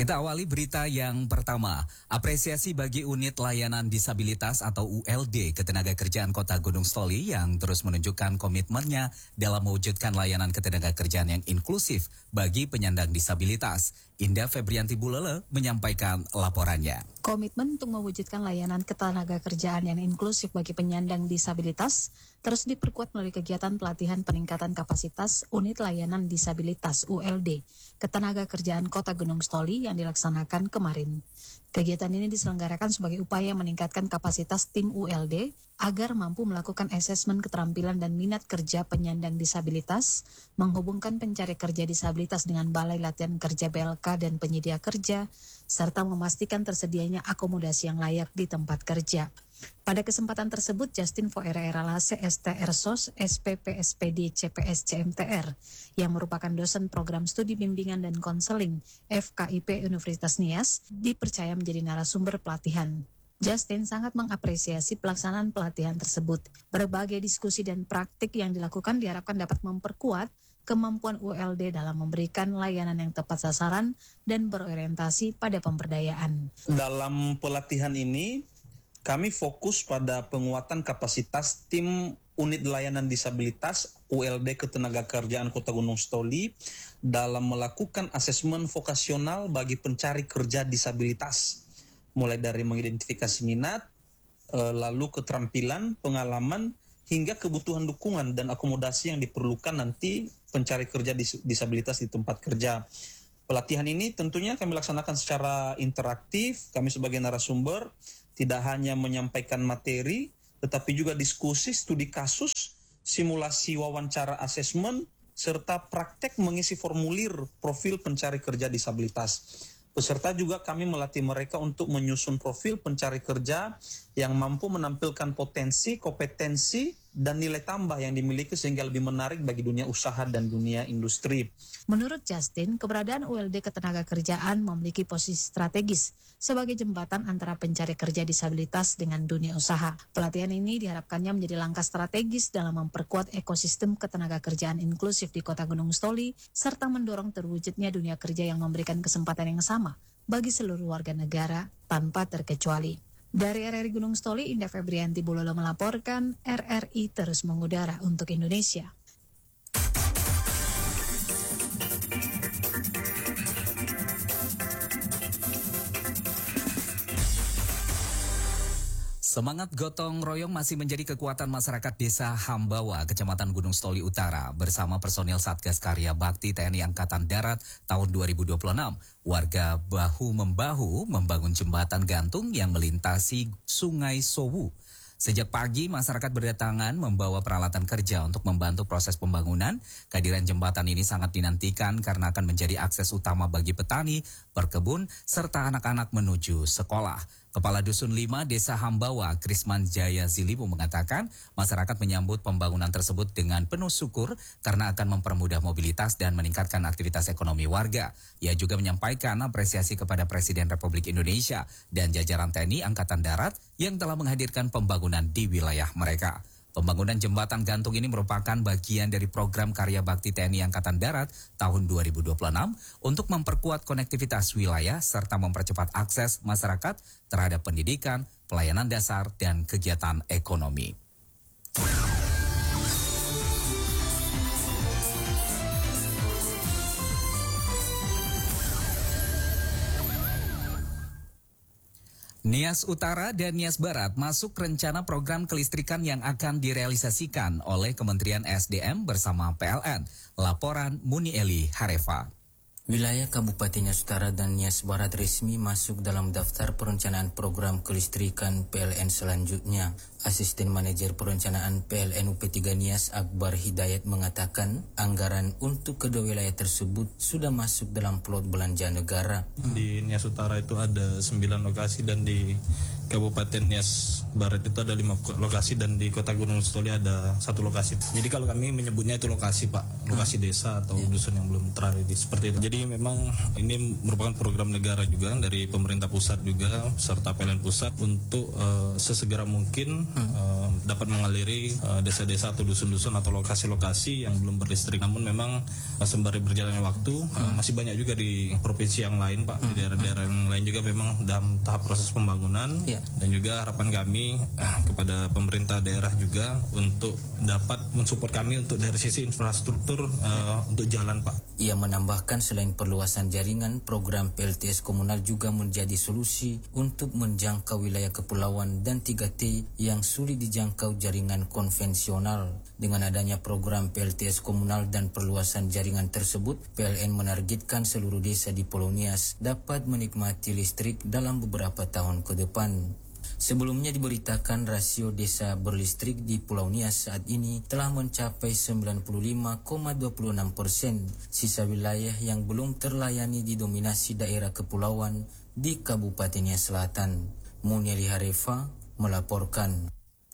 Kita awali berita yang pertama. Apresiasi bagi unit layanan disabilitas atau ULD Ketenagakerjaan Kota Gunung Stoli yang terus menunjukkan komitmennya dalam mewujudkan layanan ketenagakerjaan yang inklusif bagi penyandang disabilitas. Indah Febrianti Bulele menyampaikan laporannya. Komitmen untuk mewujudkan layanan ketenagakerjaan yang inklusif bagi penyandang disabilitas terus diperkuat melalui kegiatan pelatihan peningkatan kapasitas unit layanan disabilitas ULD Ketenagakerjaan Kota Gunung Stoli yang dilaksanakan kemarin. Kegiatan ini diselenggarakan sebagai upaya meningkatkan kapasitas tim ULD agar mampu melakukan asesmen keterampilan dan minat kerja penyandang disabilitas, menghubungkan pencari kerja disabilitas dengan Balai Latihan Kerja BLK dan penyedia kerja, serta memastikan tersedianya akomodasi yang layak di tempat kerja. Pada kesempatan tersebut, Justin Foerera CSTR SOS SPP SPD CPS CMTR yang merupakan dosen program studi bimbingan dan konseling FKIP Universitas Nias dipercaya menjadi narasumber pelatihan. Justin sangat mengapresiasi pelaksanaan pelatihan tersebut. Berbagai diskusi dan praktik yang dilakukan diharapkan dapat memperkuat kemampuan ULD dalam memberikan layanan yang tepat sasaran dan berorientasi pada pemberdayaan. Dalam pelatihan ini, kami fokus pada penguatan kapasitas tim unit layanan disabilitas ULD Ketenagakerjaan Kota Gunung Stoli dalam melakukan asesmen vokasional bagi pencari kerja disabilitas, mulai dari mengidentifikasi minat, lalu keterampilan, pengalaman, hingga kebutuhan dukungan dan akomodasi yang diperlukan nanti pencari kerja disabilitas di tempat kerja. Pelatihan ini tentunya kami laksanakan secara interaktif. Kami sebagai narasumber tidak hanya menyampaikan materi, tetapi juga diskusi, studi kasus, simulasi wawancara asesmen, serta praktek mengisi formulir profil pencari kerja disabilitas. Peserta juga kami melatih mereka untuk menyusun profil pencari kerja yang mampu menampilkan potensi, kompetensi, dan nilai tambah yang dimiliki sehingga lebih menarik bagi dunia usaha dan dunia industri. Menurut Justin, keberadaan ULD Ketenagakerjaan memiliki posisi strategis sebagai jembatan antara pencari kerja disabilitas dengan dunia usaha. Pelatihan ini diharapkannya menjadi langkah strategis dalam memperkuat ekosistem ketenagakerjaan inklusif di Kota Gunung Stoli, serta mendorong terwujudnya dunia kerja yang memberikan kesempatan yang sama bagi seluruh warga negara tanpa terkecuali. Dari RRI Gunung Stoli, Indah Febrianti Bulele melaporkan, RRI terus mengudara untuk Indonesia. Semangat gotong royong masih menjadi kekuatan masyarakat Desa Hambawa, Kecamatan Gunung Stoli Utara. Bersama personil Satgas Karya Bakti TNI Angkatan Darat tahun 2026, warga bahu-membahu membangun jembatan gantung yang melintasi Sungai Sowu. Sejak pagi, masyarakat berdatangan membawa peralatan kerja untuk membantu proses pembangunan. Kehadiran jembatan ini sangat dinantikan karena akan menjadi akses utama bagi petani, perkebun, serta anak-anak menuju sekolah. Kepala Dusun 5 Desa Hambawa, Krisman Jaya Zilibu mengatakan masyarakat menyambut pembangunan tersebut dengan penuh syukur karena akan mempermudah mobilitas dan meningkatkan aktivitas ekonomi warga. Ia juga menyampaikan apresiasi kepada Presiden Republik Indonesia dan jajaran TNI Angkatan Darat yang telah menghadirkan pembangunan di wilayah mereka. Pembangunan jembatan gantung ini merupakan bagian dari program Karya Bakti TNI Angkatan Darat tahun 2026 untuk memperkuat konektivitas wilayah serta mempercepat akses masyarakat terhadap pendidikan, pelayanan dasar, dan kegiatan ekonomi. Nias Utara dan Nias Barat masuk rencana program kelistrikan yang akan direalisasikan oleh Kementerian SDM bersama PLN. Laporan Muni Eli Harefa. Wilayah Kabupaten Nias Utara dan Nias Barat resmi masuk dalam daftar perencanaan program kelistrikan PLN selanjutnya. Asisten Manajer Perencanaan PLN UP3 Nias Akbar Hidayat mengatakan anggaran untuk kedua wilayah tersebut sudah masuk dalam plot belanja negara. Di Nias Utara itu ada 9 lokasi dan di Kabupaten Nias Barat itu ada 5 lokasi dan di Kota Gunung Stoli ada 1 lokasi. Jadi kalau kami menyebutnya itu lokasi Pak, lokasi desa atau dusun yang belum terrealisasi seperti itu. Jadi Jadi memang ini merupakan program negara juga dari pemerintah pusat juga serta PLN pusat untuk sesegera mungkin dapat mengaliri desa-desa atau dusun-dusun atau lokasi-lokasi yang belum berlistrik. Namun memang sembari berjalannya waktu masih banyak juga di provinsi yang lain, Pak. Di daerah-daerah yang lain juga memang dalam tahap proses pembangunan. Dan juga harapan kami kepada pemerintah daerah juga untuk dapat mensupport kami untuk dari sisi infrastruktur untuk jalan, Pak. Ia menambahkan selain perluasan jaringan, program PLTS komunal juga menjadi solusi untuk menjangkau wilayah kepulauan dan 3T yang sulit dijangkau jaringan konvensional. Dengan adanya program PLTS komunal dan perluasan jaringan tersebut, PLN menargetkan seluruh desa di Pulau Nias dapat menikmati listrik dalam beberapa tahun ke depan. Sebelumnya diberitakan rasio desa berlistrik di Pulau Nias saat ini telah mencapai 95,26%. Sisa wilayah yang belum terlayani didominasi daerah kepulauan di Kabupaten Nias Selatan. Munieli Harefa melaporkan.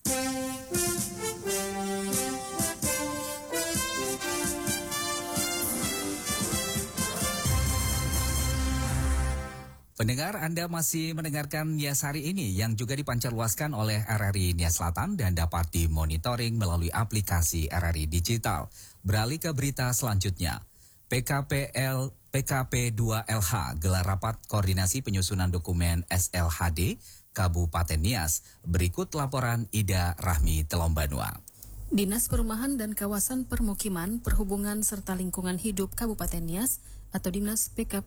Pendengar, Anda masih mendengarkan Nias hari ini yang juga dipancarluaskan oleh RRI Nias Selatan dan dapat dimonitoring melalui aplikasi RRI Digital. Beralih ke berita selanjutnya. PKP2LH gelar rapat koordinasi penyusunan dokumen SLHD Kabupaten Nias. Berikut laporan Ida Rahmi Telombanua. Dinas Perumahan dan Kawasan Permukiman, Perhubungan serta Lingkungan Hidup Kabupaten Nias atau Dinas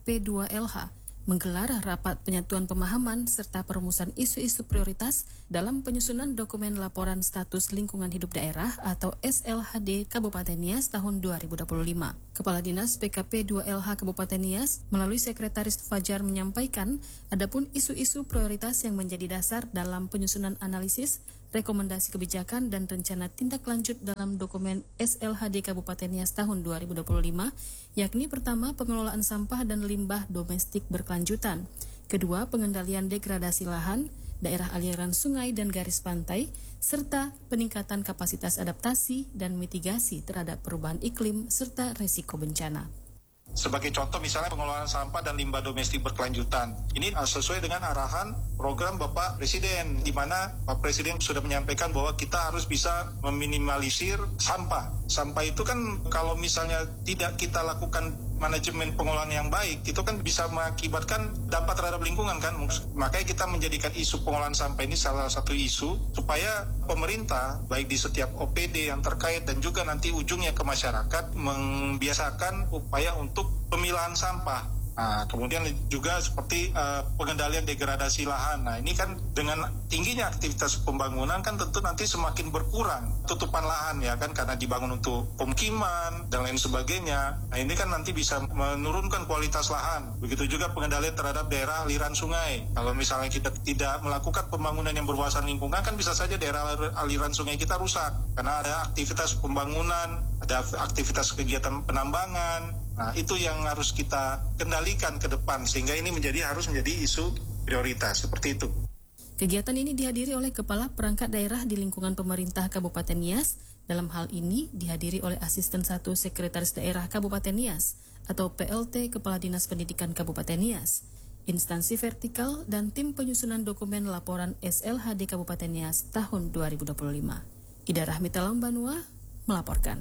PKP2LH menggelar rapat penyatuan pemahaman serta perumusan isu-isu prioritas dalam penyusunan dokumen laporan status lingkungan hidup daerah atau SLHD Kabupaten Nias tahun 2025. Kepala Dinas PKP2LH Kabupaten Nias melalui Sekretaris Fajar menyampaikan adapun isu-isu prioritas yang menjadi dasar dalam penyusunan analisis, rekomendasi kebijakan dan rencana tindak lanjut dalam dokumen SLHD Kabupaten Nias tahun 2025, yakni pertama pengelolaan sampah dan limbah domestik berkelanjutan, kedua pengendalian degradasi lahan, daerah aliran sungai dan garis pantai, serta peningkatan kapasitas adaptasi dan mitigasi terhadap perubahan iklim serta risiko bencana. Sebagai contoh misalnya pengelolaan sampah dan limbah domestik berkelanjutan. Ini sesuai dengan arahan program Bapak Presiden, di mana Pak Presiden sudah menyampaikan bahwa kita harus bisa meminimalisir sampah. Sampah itu kan kalau misalnya tidak kita lakukan manajemen pengelolaan yang baik, itu kan bisa mengakibatkan dampak terhadap lingkungan kan. Makanya kita menjadikan isu pengelolaan sampah ini salah satu isu supaya pemerintah baik di setiap OPD yang terkait dan juga nanti ujungnya ke masyarakat membiasakan upaya untuk pemilahan sampah. Nah, kemudian juga seperti pengendalian degradasi lahan. Nah, ini kan dengan tingginya aktivitas pembangunan kan tentu nanti semakin berkurang tutupan lahan ya kan, karena dibangun untuk pemukiman dan lain sebagainya. Nah, ini kan nanti bisa menurunkan kualitas lahan. Begitu juga pengendalian terhadap daerah aliran sungai. Kalau misalnya kita tidak melakukan pembangunan yang berwawasan lingkungan, kan bisa saja daerah aliran sungai kita rusak karena ada aktivitas pembangunan, ada aktivitas kegiatan penambangan. Nah, itu yang harus kita kendalikan ke depan sehingga ini harus menjadi isu prioritas seperti itu. Kegiatan ini dihadiri oleh Kepala Perangkat Daerah di lingkungan pemerintah Kabupaten Nias. Dalam hal ini dihadiri oleh Asisten 1 Sekretaris Daerah Kabupaten Nias atau PLT Kepala Dinas Pendidikan Kabupaten Nias, instansi vertikal dan tim penyusunan dokumen laporan SLHD Kabupaten Nias tahun 2025. Ida Rahmi Telombanua melaporkan.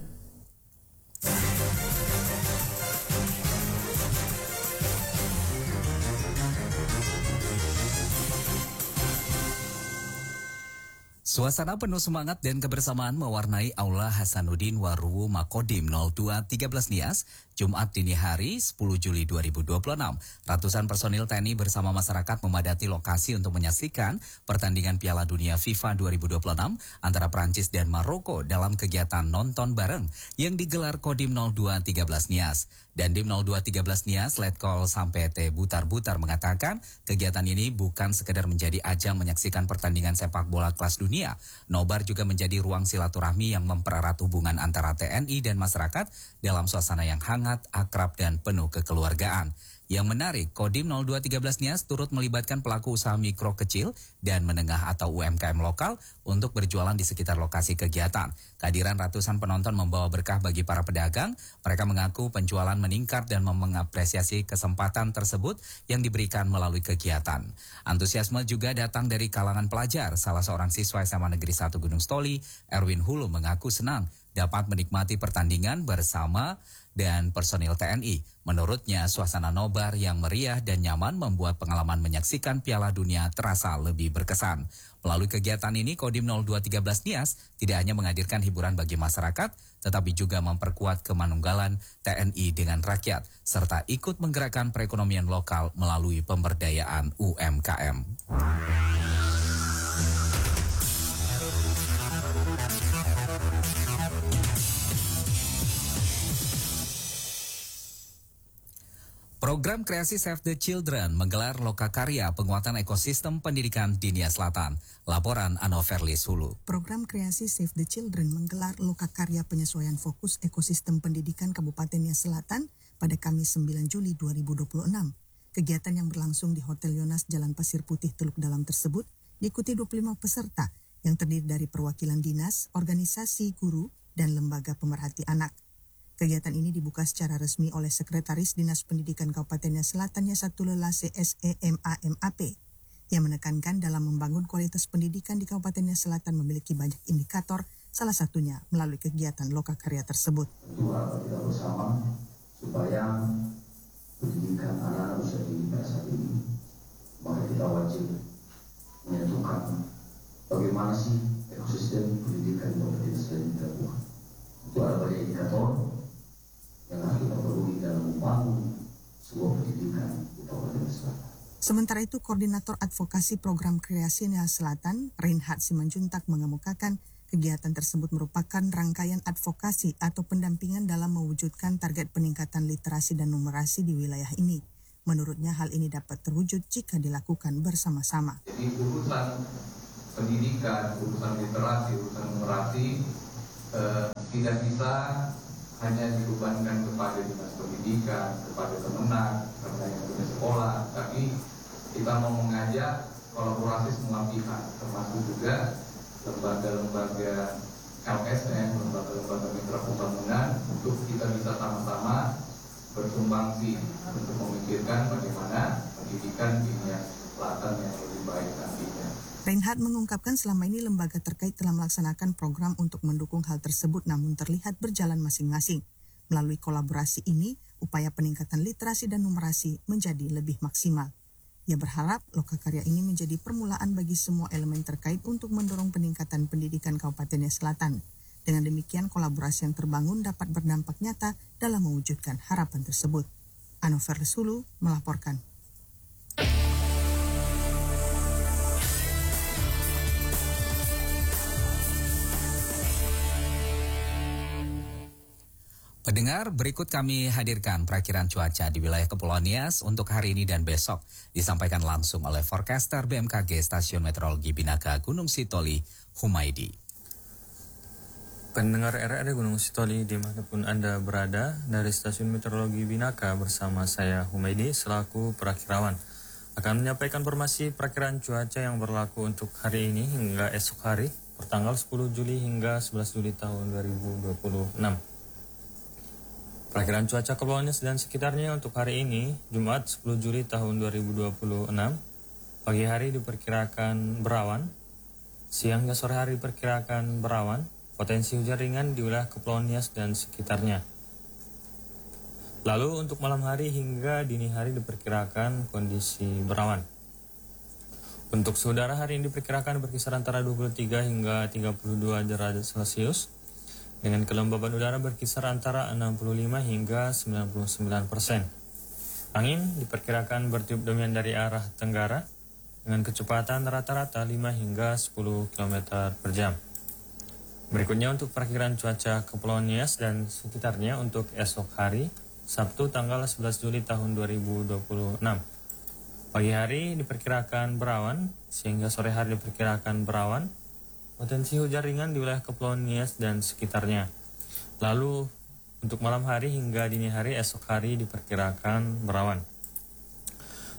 Suasana penuh semangat dan kebersamaan mewarnai Aula Hasanuddin Waruwu Makodim 0213 Nias, Jumat dini hari 10 Juli 2026. Ratusan personil TNI bersama masyarakat memadati lokasi untuk menyaksikan pertandingan Piala Dunia FIFA 2026 antara Prancis dan Maroko dalam kegiatan nonton bareng yang digelar Kodim 0213 Nias. Dan Dim 0213 Nias, Letkol Sampete Butar-Butar mengatakan kegiatan ini bukan sekedar menjadi ajang menyaksikan pertandingan sepak bola kelas dunia. Nobar juga menjadi ruang silaturahmi yang mempererat hubungan antara TNI dan masyarakat dalam suasana yang hangat, akrab, dan penuh kekeluargaan. Yang menarik, Kodim 0213 Nias turut melibatkan pelaku usaha mikro kecil dan menengah atau UMKM lokal untuk berjualan di sekitar lokasi kegiatan. Kehadiran ratusan penonton membawa berkah bagi para pedagang. Mereka mengaku penjualan meningkat dan mengapresiasi kesempatan tersebut yang diberikan melalui kegiatan. Antusiasme juga datang dari kalangan pelajar. Salah seorang siswa SMA Negeri 1 Gunung Stoli, Erwin Hulu, mengaku senang dapat menikmati pertandingan bersama dan personil TNI. Menurutnya, suasana nobar yang meriah dan nyaman membuat pengalaman menyaksikan Piala Dunia terasa lebih berkesan. Melalui kegiatan ini, Kodim 0213 Nias tidak hanya menghadirkan hiburan bagi masyarakat, tetapi juga memperkuat kemanunggalan TNI dengan rakyat, serta ikut menggerakkan perekonomian lokal melalui pemberdayaan UMKM. Program kreasi Save the Children menggelar lokakarya penguatan ekosistem pendidikan di Nia Selatan. Laporan Anoverlis Hulu. Program kreasi Save the Children menggelar lokakarya penyesuaian fokus ekosistem pendidikan Kabupaten Nia Selatan pada Kamis 9 Juli 2026. Kegiatan yang berlangsung di Hotel Yonas Jalan Pasir Putih Teluk Dalam tersebut diikuti 25 peserta yang terdiri dari perwakilan dinas, organisasi, guru, dan lembaga pemerhati anak. Kegiatan ini dibuka secara resmi oleh Sekretaris Dinas Pendidikan Kabupaten Nia Selatan Yasatullah SEMAMAP yang menekankan dalam membangun kualitas pendidikan di Kabupaten Nia Selatan memiliki banyak indikator, salah satunya melalui kegiatan lokakarya tersebut. Dua kita bersama supaya pendidikan anak-anak usia dini pada saat ini, maka kita wajib menentukan bagaimana sih ekosistem pendidikan di Kabupaten Nia Selatan kita buat. Itu ada banyak indikator yang harus kita penuhi dalam membangun sebuah pendidikan di Kabupaten Selatan. Sementara itu, Koordinator Advokasi Program Kreasi Nia Selatan, Reinhard Simanjuntak, mengemukakan kegiatan tersebut merupakan rangkaian advokasi atau pendampingan dalam mewujudkan target peningkatan literasi dan numerasi di wilayah ini. Menurutnya, hal ini dapat terwujud jika dilakukan bersama-sama. Jadi urusan pendidikan, urusan literasi, urusan numerasi tidak bisa hanya dibebankan kepada dinas pendidikan, kepada Kemenak, kepada yang punya sekolah, tapi kita mau mengajak kolaborasi semua pihak, termasuk juga lembaga-lembaga LSM, lembaga-lembaga mitra pembangunan, untuk kita bisa sama-sama bersumbangsi untuk memikirkan bagaimana pendidikan di Nia Selatan yang lebih baik nantinya. Reinhard mengungkapkan selama ini lembaga terkait telah melaksanakan program untuk mendukung hal tersebut namun terlihat berjalan masing-masing. Melalui kolaborasi ini, upaya peningkatan literasi dan numerasi menjadi lebih maksimal. Ia berharap lokakarya ini menjadi permulaan bagi semua elemen terkait untuk mendorong peningkatan pendidikan Kabupaten Nia Selatan. Dengan demikian, kolaborasi yang terbangun dapat berdampak nyata dalam mewujudkan harapan tersebut. Anoverlis Hulu melaporkan. Pendengar, berikut kami hadirkan perakiran cuaca di wilayah Kepulauan Nias untuk hari ini dan besok. Disampaikan langsung oleh forecaster BMKG Stasiun Meteorologi Binaka Gunung Sitoli, Humaydi. Pendengar RRI Gunung Sitoli dimanapun Anda berada, dari Stasiun Meteorologi Binaka bersama saya Humaydi selaku perakirawan akan menyampaikan informasi perakiran cuaca yang berlaku untuk hari ini hingga esok hari, pertanggal 10 Juli hingga 11 Juli tahun 2026. Perakiran cuaca Kepulauan Nias dan sekitarnya untuk hari ini, Jumat 10 Juli tahun 2026, pagi hari diperkirakan berawan, siang hingga sore hari diperkirakan berawan, potensi hujan ringan di wilayah Kepulauan Nias dan sekitarnya. Lalu untuk malam hari hingga dini hari diperkirakan kondisi berawan. Untuk suhu udara hari ini diperkirakan berkisar antara 23 hingga 32 derajat Celcius, dengan kelembaban udara berkisar antara 65 hingga 99%. Angin diperkirakan bertiup dominan dari arah tenggara dengan kecepatan rata-rata 5 hingga 10 km per jam. Berikutnya untuk perakiran cuaca Kepulauan Nias dan sekitarnya untuk esok hari, Sabtu tanggal 11 Juli tahun 2026. Pagi hari diperkirakan berawan, sehingga sore hari diperkirakan berawan. Potensi hujan ringan di wilayah Kepulauan Nias dan sekitarnya. Lalu untuk malam hari hingga dini hari esok hari diperkirakan berawan.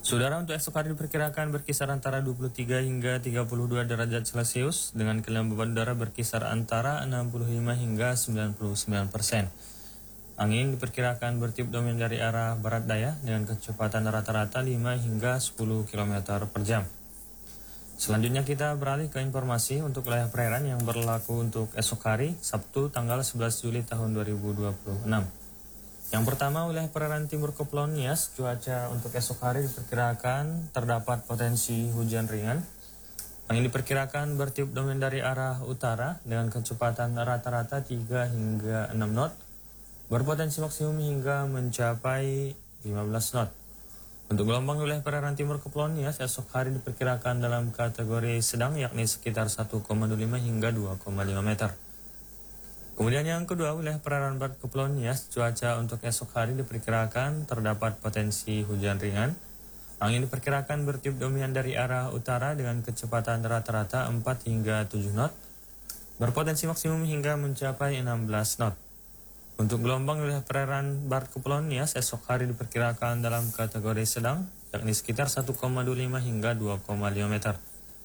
Saudara, untuk esok hari diperkirakan berkisar antara 23 hingga 32 derajat Celcius dengan kelembaban udara berkisar antara 65 hingga 99%. Angin diperkirakan bertiup dominan dari arah barat daya dengan kecepatan rata-rata 5 hingga 10 km per jam. Selanjutnya kita beralih ke informasi untuk wilayah perairan yang berlaku untuk esok hari, Sabtu tanggal 11 Juli tahun 2026. Yang pertama, wilayah perairan timur Kepulauan Nias, cuaca untuk esok hari diperkirakan terdapat potensi hujan ringan. Angin diperkirakan bertiup dominan dari arah utara dengan kecepatan rata-rata 3 hingga 6 knot, berpotensi maksimum hingga mencapai 15 knot. Untuk gelombang wilayah perairan timur Kepulauan Nias, esok hari diperkirakan dalam kategori sedang, yakni sekitar 1,25 hingga 2,5 meter. Kemudian yang kedua, wilayah perairan barat Kepulauan Nias, cuaca untuk esok hari diperkirakan terdapat potensi hujan ringan. Angin diperkirakan bertiup dominan dari arah utara dengan kecepatan rata-rata 4 hingga 7 knot, berpotensi maksimum hingga mencapai 16 knot. Untuk gelombang wilayah perairan barat Kepulauan Nias, esok hari diperkirakan dalam kategori sedang, yakni sekitar 1,25 hingga 2,5 meter.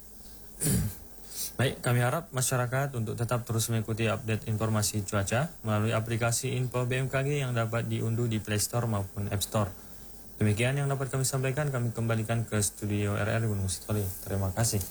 Baik, kami harap masyarakat untuk tetap terus mengikuti update informasi cuaca melalui aplikasi Info BMKG yang dapat diunduh di Play Store maupun App Store. Demikian yang dapat kami sampaikan, kami kembalikan ke studio RR Gunung Sitoli. Terima kasih.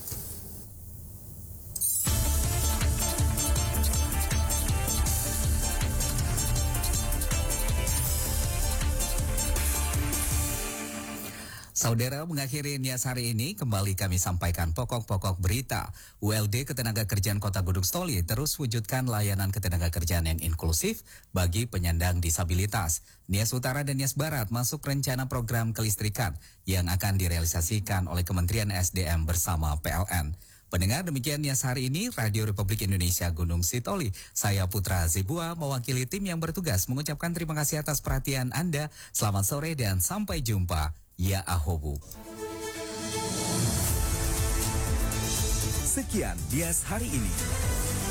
Saudara, mengakhiri Nias hari ini, kembali kami sampaikan pokok-pokok berita. ULD Ketenagakerjaan Kota Gunung Sitoli terus wujudkan layanan ketenagakerjaan yang inklusif bagi penyandang disabilitas. Nias Utara dan Nias Barat masuk rencana program kelistrikan yang akan direalisasikan oleh Kementerian SDM bersama PLN. Pendengar, demikian Nias hari ini, Radio Republik Indonesia Gunung Sitoli. Saya Putra Zebua, mewakili tim yang bertugas, mengucapkan terima kasih atas perhatian Anda. Selamat sore dan sampai jumpa. Ya Ahobu. Sekian Nias hari ini.